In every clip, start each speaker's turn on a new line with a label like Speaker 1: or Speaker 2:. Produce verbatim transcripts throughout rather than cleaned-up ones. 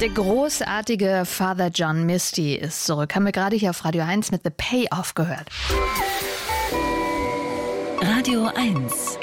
Speaker 1: Der großartige Father John Misty ist zurück. Haben wir gerade hier auf Radio eins mit The Payoff gehört.
Speaker 2: Radio eins.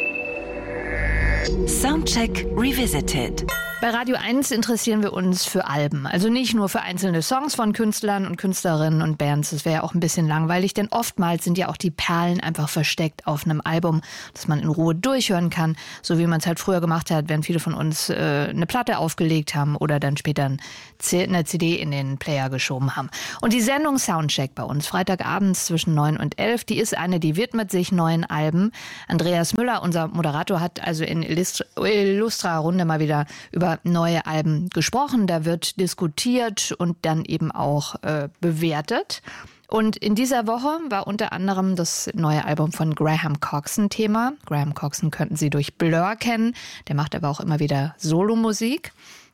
Speaker 2: Soundcheck Revisited.
Speaker 1: Bei Radio eins interessieren wir uns für Alben. Also nicht nur für einzelne Songs von Künstlern und Künstlerinnen und Bands. Das wäre ja auch ein bisschen langweilig, denn oftmals sind ja auch die Perlen einfach versteckt auf einem Album, das man in Ruhe durchhören kann, so wie man es halt früher gemacht hat, wenn viele von uns äh, eine Platte aufgelegt haben oder dann später eine C D in den Player geschoben haben. Und die Sendung Soundcheck bei uns, Freitagabends zwischen neun und elf, die ist eine, die widmet sich neuen Alben. Andreas Müller, unser Moderator, hat also in Illustra Runde mal wieder über neue Alben gesprochen. Da wird diskutiert und dann eben auch äh, bewertet. Und in dieser Woche war unter anderem das neue Album von Graham Coxon Thema. Graham Coxon könnten Sie durch Blur kennen. Der macht aber auch immer wieder Solomusik.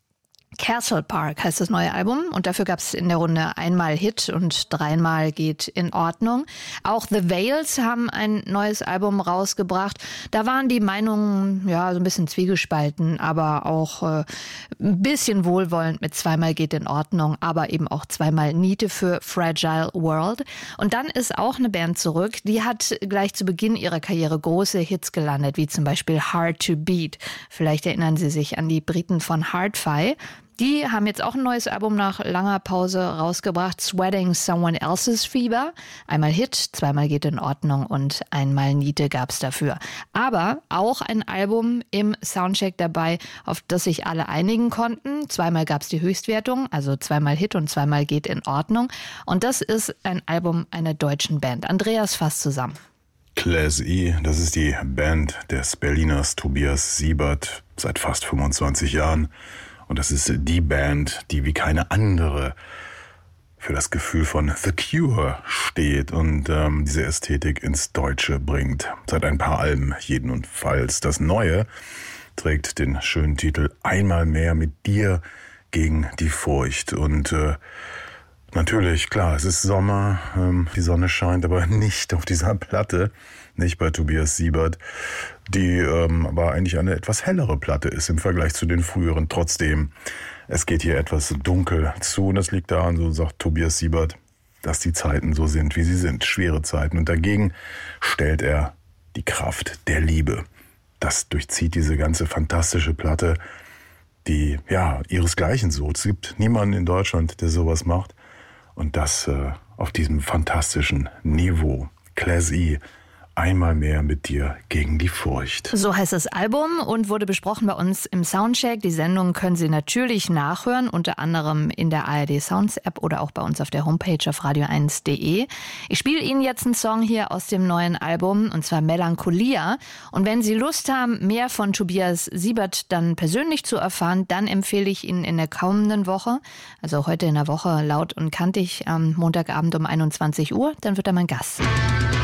Speaker 1: Castle Park heißt das neue Album und dafür gab es in der Runde einmal Hit und dreimal geht in Ordnung. Auch The Veils haben ein neues Album rausgebracht. Da waren die Meinungen ja so ein bisschen zwiegespalten, aber auch äh, ein bisschen wohlwollend mit zweimal geht in Ordnung, aber eben auch zweimal Niete für Fragile World. Und dann ist auch eine Band zurück, die hat gleich zu Beginn ihrer Karriere große Hits gelandet, wie zum Beispiel Hard to Beat. Vielleicht erinnern Sie sich an die Briten von Hard-Fi. Die haben jetzt auch ein neues Album nach langer Pause rausgebracht, Sweating Someone Else's Fever. Einmal Hit, zweimal geht in Ordnung und einmal Niete gab's dafür. Aber auch ein Album im Soundcheck dabei, auf das sich alle einigen konnten. Zweimal gab's die Höchstwertung, also zweimal Hit und zweimal geht in Ordnung. Und das ist ein Album einer deutschen Band. Andreas fasst zusammen.
Speaker 3: Class E, das ist die Band des Berliners Tobias Siebert seit fast fünfundzwanzig Jahren. Und das ist die Band, die wie keine andere für das Gefühl von The Cure steht und ähm, diese Ästhetik ins Deutsche bringt. Seit ein paar Alben jedenfalls. Das Neue trägt den schönen Titel Einmal mehr mit dir gegen die Furcht. Und äh, natürlich, klar, es ist Sommer, ähm, die Sonne scheint, aber nicht auf dieser Platte, nicht bei Tobias Siebert, die ähm, aber eigentlich eine etwas hellere Platte ist im Vergleich zu den früheren. Trotzdem, es geht hier etwas dunkel zu und das liegt daran, so sagt Tobias Siebert, dass die Zeiten so sind, wie sie sind, schwere Zeiten. Und dagegen stellt er die Kraft der Liebe. Das durchzieht diese ganze fantastische Platte, die ja ihresgleichen sucht. Es gibt niemanden in Deutschland, der sowas macht. Und das äh, auf diesem fantastischen Niveau. Class E, einmal mehr mit dir gegen die Furcht.
Speaker 1: So heißt das Album und wurde besprochen bei uns im Soundcheck. Die Sendung können Sie natürlich nachhören, unter anderem in der A R D Sounds App oder auch bei uns auf der Homepage auf radio eins punkt de. Ich spiele Ihnen jetzt einen Song hier aus dem neuen Album, und zwar Melancholia. Und wenn Sie Lust haben, mehr von Tobias Siebert dann persönlich zu erfahren, dann empfehle ich Ihnen in der kommenden Woche, also heute in der Woche laut und kantig, am Montagabend um einundzwanzig Uhr, dann wird er mein Gast.